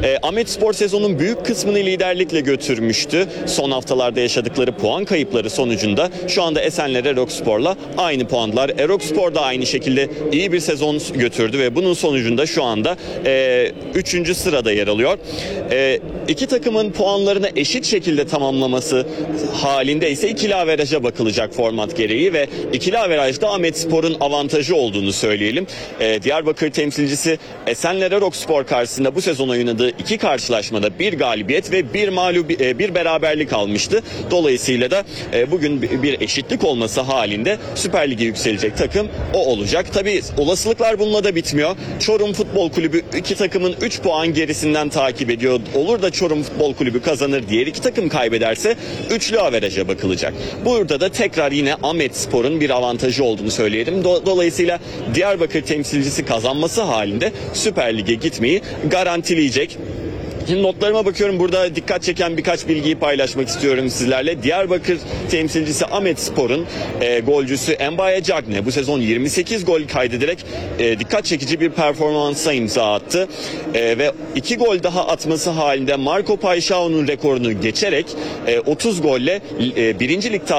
Ahmetspor sezonun büyük kısmını liderlikle götürmüştü. Son haftalarda yaşadıkları puan kayıpları sonucunda şu anda Esenler Erokspor'la aynı puanlar. Erokspor da aynı şekilde iyi bir sezon götürdü ve bunun sonucunda şu anda 3. sırada yer alıyor. İki takımın puanlarını eşit şekilde tamamlaması halinde ise ikili averaja bakılacak format gereği ve ikili averajda Ahmetspor'un avantajı olduğunu söyleyelim. Diyarbakır temsilcisi Esenler Erokspor karşısında bu sezon oynadığı iki karşılaşmada bir galibiyet ve bir beraberlik almıştı. Dolayısıyla da bugün bir eşitlik olması halinde Süper Lig'e yükselecek takım o olacak. Tabii olasılıklar bununla da bitmiyor. Çorum Futbol Kulübü iki takımın 3 puan gerisinden takip ediyor. Olur da Çorum Futbol Kulübü kazanır, diğer iki takım kaybederse üçlü averaja bakılacak. Burada da tekrar yine Ahmetspor'un bir avantajı olduğunu söyleyelim. Dolayısıyla Diyarbakır temsilcisi kazanması halinde Süper Lig'e gitmeyi garantileyecek. Şimdi notlarıma bakıyorum. Burada dikkat çeken birkaç bilgiyi paylaşmak istiyorum sizlerle. Diyarbakır temsilcisi Ahmetspor'un golcüsü Embaye Cagne bu sezon 28 gol kaydederek dikkat çekici bir performansa imza attı. Ve 2 gol daha atması halinde Marco Paixao'nun rekorunu geçerek 30 golle 1. Lig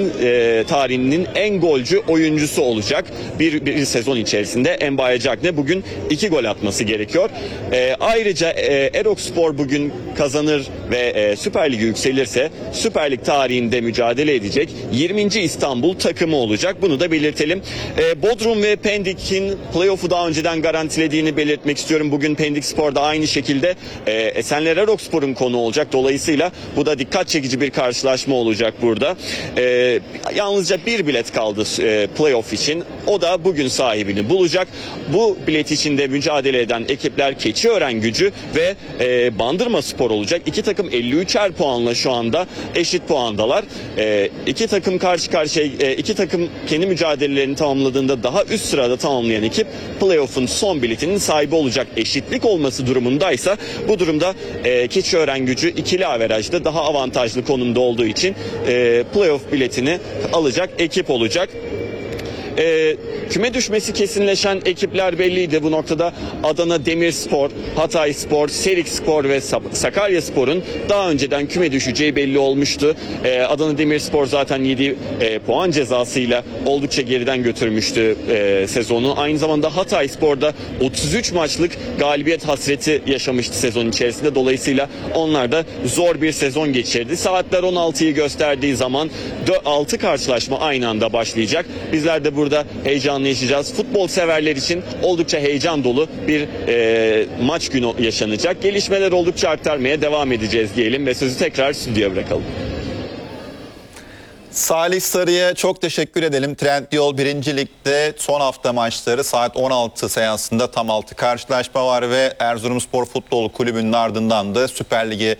tarihinin en golcü oyuncusu olacak. Bir sezon içerisinde Embaye Cagne bugün 2 gol atması gerekiyor. Ayrıca Erokspor bugün kazanır ve Süper Lig'e yükselirse Süper Lig tarihinde mücadele edecek 20. İstanbul takımı olacak. Bunu da belirtelim. Bodrum ve Pendik'in playoff'u daha önceden garantilediğini belirtmek istiyorum. Bugün Pendik Spor da aynı şekilde Esenler Erokspor'un konu olacak. Dolayısıyla bu da dikkat çekici bir karşılaşma olacak burada. Yalnızca bir bilet kaldı playoff için. O da bugün sahibini bulacak. Bu bilet için de mücadele eden ekipler Keçiören-Gücü ve Bandırma Spor olacak. İki takım 53'er puanla şu anda eşit puandalar. İki takım karşı karşıya, iki takım kendi mücadelelerini tamamladığında daha üst sırada tamamlayan ekip playoff'un son biletinin sahibi olacak. Eşitlik olması durumundaysa bu durumda Keçiören-Gücü ikili averajda daha avantajlı konumda olduğu için playoff biletini alacak ekip olacak. Küme düşmesi kesinleşen ekipler belliydi. Bu noktada Adana Demirspor, Hatayspor, Serikspor ve Sakaryaspor'un daha önceden küme düşeceği belli olmuştu. Adana Demirspor zaten 7 puan cezasıyla oldukça geriden götürmüştü sezonu. Aynı zamanda Hatayspor'da 33 maçlık galibiyet hasreti yaşamıştı sezon içerisinde. Dolayısıyla onlar da zor bir sezon geçirdi. Saatler 16'yı gösterdiği zaman 6 karşılaşma aynı anda başlayacak. Bizler de burada heyecanlı yaşayacağız. Futbol severler için oldukça heyecan dolu bir maç günü yaşanacak. Gelişmeler oldukça aktarmaya devam edeceğiz diyelim ve sözü tekrar stüdyoya bırakalım. Salih Sarı'ya çok teşekkür edelim. Trendyol 1. Lig'de son hafta maçları saat 16 seansında tam 6 karşılaşma var ve Erzurumspor Futbol Kulübü'nün ardından da Süper Lig'e